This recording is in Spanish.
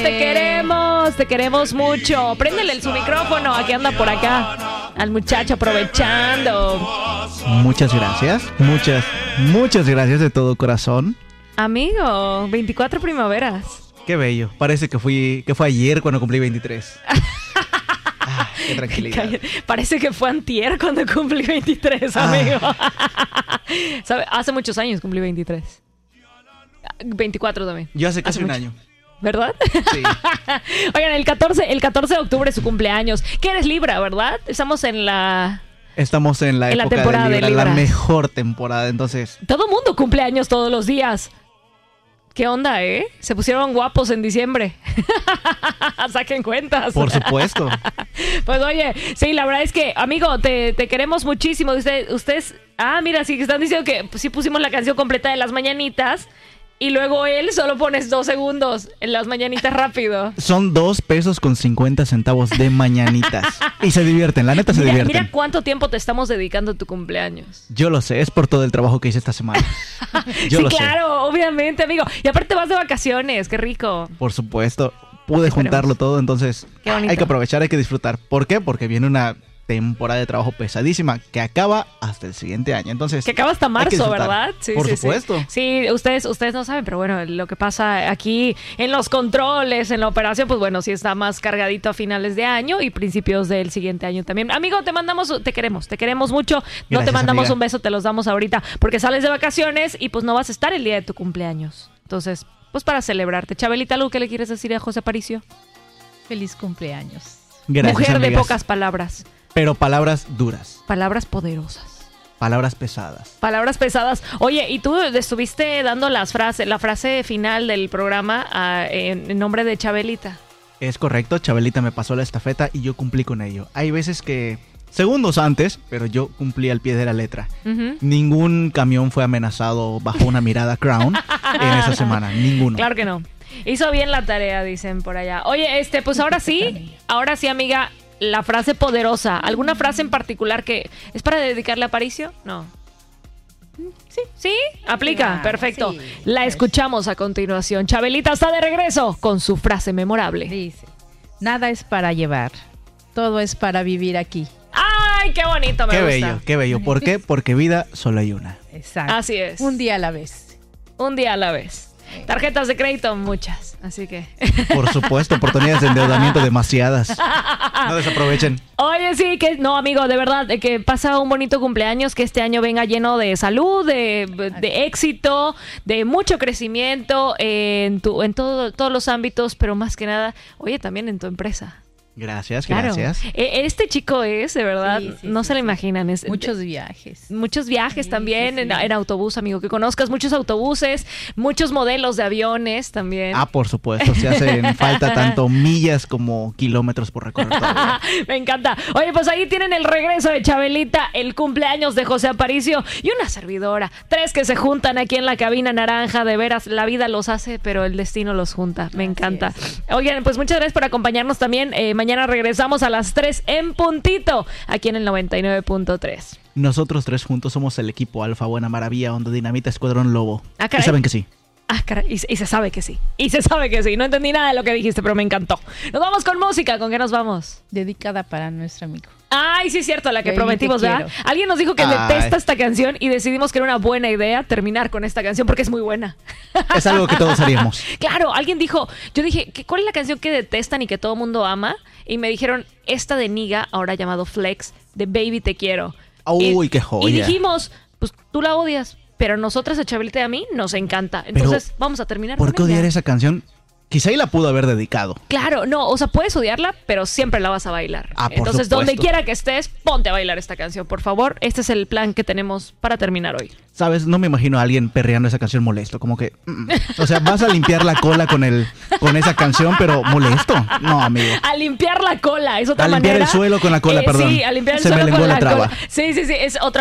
te queremos mucho. Préndele su micrófono, aquí anda por acá. Al muchacho aprovechando. Muchas gracias, muchas gracias de todo corazón. Amigo, 24 primaveras. Qué bello, parece que fue ayer cuando cumplí 23. Qué tranquilidad. Parece que fue antier cuando cumplí 23, amigo. ¿Sabe? Hace muchos años cumplí 23. 24 también. Yo hace casi un año. ¿Verdad? Sí. Oigan, el 14 de octubre es su cumpleaños. ¿Qué eres, Libra, verdad? Estamos en la época temporada de Libra, la mejor temporada, entonces. Todo mundo cumple años todos los días. ¿Qué onda, Se pusieron guapos en diciembre. Saquen cuentas. Por supuesto. Pues oye, sí, la verdad es que, amigo, te queremos muchísimo. Ustedes, mira, sí, están diciendo que pues, sí pusimos la canción completa de Las Mañanitas. Y luego él solo pones 2 segundos en Las Mañanitas rápido. Son 2 pesos con 50 centavos de mañanitas. Y se divierten, la neta se divierten. Mira cuánto tiempo te estamos dedicando a tu cumpleaños. Yo lo sé, es por todo el trabajo que hice esta semana. Sí, claro, obviamente, amigo. Y aparte vas de vacaciones, qué rico. Por supuesto, pude juntarlo todo, entonces hay que aprovechar, hay que disfrutar. ¿Por qué? Porque viene una temporada de trabajo pesadísima que acaba hasta el siguiente año. Entonces, que acaba hasta marzo, ¿verdad? Sí, por supuesto. Sí, ustedes no saben, pero bueno, lo que pasa aquí en los controles, en la operación, pues bueno, sí está más cargadito a finales de año y principios del siguiente año también. Amigo, te queremos mucho. No te mandamos, amiga, un beso, te los damos ahorita porque sales de vacaciones y pues no vas a estar el día de tu cumpleaños. Entonces, pues para celebrarte. Chabelita, ¿algo que le quieres decir a José Aparicio? Feliz cumpleaños. Gracias, mujer amigas. de pocas palabras. Pero palabras duras. Palabras poderosas. Palabras pesadas. Palabras pesadas. Oye, y tú estuviste dando la frase final del programa en nombre de Chabelita. Es correcto, Chabelita me pasó la estafeta y yo cumplí con ello. Hay veces que, segundos antes, pero yo cumplí al pie de la letra. Ningún camión fue amenazado bajo una mirada Crown en esa semana, ninguno. Claro que no. Hizo bien la tarea, dicen por allá. Oye, pues ahora sí, amiga, la frase poderosa. ¿Alguna frase en particular que es para dedicarle a Aparicio? No. ¿Sí? Aplica, perfecto. Sí, la escuchamos a continuación. Chabelita está de regreso con su frase memorable. Dice: nada es para llevar, todo es para vivir aquí. ¡Ay, qué bonito! Me gusta. Qué bello. ¿Por qué? Porque vida solo hay una. Exacto. Así es. Un día a la vez. Un día a la vez. Tarjetas de crédito, muchas. Así que... Por supuesto, oportunidades de endeudamiento demasiadas. No desaprovechen. Oye, sí, no, amigo, de verdad, que pasa un bonito cumpleaños, que este año venga lleno de salud, de éxito, de mucho crecimiento todos los ámbitos, pero más que nada, oye, también en tu empresa. Gracias, claro. Gracias. Este chico de verdad, sí, no se lo imaginan. Muchos viajes. Muchos viajes también. En autobús, amigo, que conozcas muchos autobuses, muchos modelos de aviones también. Por supuesto, se hacen falta tanto millas como kilómetros por recorrer todavía. Me encanta. Oye, pues ahí tienen el regreso de Chabelita, el cumpleaños de José Aparicio y una servidora. 3 que se juntan aquí en la cabina naranja. De veras, la vida los hace, pero el destino los junta. Me encanta. Oigan, pues muchas gracias por acompañarnos también. Mañana regresamos a las 3 en puntito, aquí en el 99.3. Nosotros 3 juntos somos el equipo Alfa Buena Maravilla, Onda Dinamita, Escuadrón Lobo. ¿Y saben que sí? Caray, y se sabe que sí. Y se sabe que sí. No entendí nada de lo que dijiste, pero me encantó. Nos vamos con música. ¿Con qué nos vamos? Dedicada para nuestro amigo. Ay, sí es cierto, la que prometimos, ¿verdad? Alguien nos dijo que detesta esta canción y decidimos que era una buena idea terminar con esta canción porque es muy buena. Es algo que todos haríamos. Claro, alguien dijo, yo dije, ¿cuál es la canción que detestan y que todo mundo ama? Y me dijeron, esta de Niga, ahora llamado Flex, de Baby Te Quiero. Uy, qué joya. Y dijimos, pues tú la odias, pero nosotras, a Chabelita y a mí, nos encanta. Entonces, pero vamos a terminar ¿por qué odiar esa canción? Quizá y la pudo haber dedicado. Claro, no, o sea, puedes odiarla, pero siempre la vas a bailar. Por Entonces, supuesto. donde quiera que estés, ponte a bailar esta canción, por favor. Este es el plan que tenemos para terminar hoy. ¿Sabes? No me imagino a alguien perreando esa canción molesto, como que... O sea, vas a limpiar la cola con esa canción, pero molesto. No, amigo. A limpiar la cola, es otra manera. A limpiar el suelo con la cola, perdón. Sí, a limpiar el Se suelo me lenguó con la la traba. cola. Sí, es otra